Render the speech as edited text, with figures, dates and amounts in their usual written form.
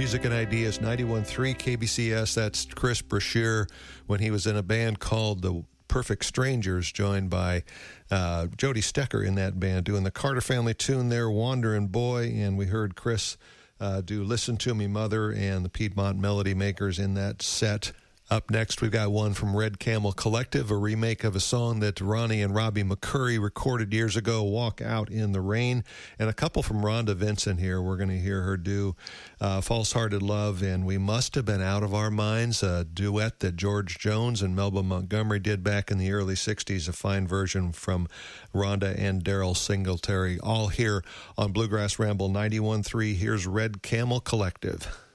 Music and Ideas, 91.3 KBCS. That's Chris Brashear when he was in a band called the Perfect Strangers, joined by Jody Stecker in that band, doing the Carter Family tune there, Wandering Boy. And we heard Chris do Listen to Me, Mother, and the Piedmont Melody Makers in that set. Up next, we've got one from Red Camel Collective, a remake of a song that Ronnie and Robbie McCurry recorded years ago, Walk Out in the Rain, and a couple from Rhonda Vincent here. We're going to hear her do False Hearted Love and We Must Have Been Out of Our Minds, a duet that George Jones and Melba Montgomery did back in the early 60s, a fine version from Rhonda and Daryl Singletary, all here on Bluegrass Ramble 91.3. Here's Red Camel Collective.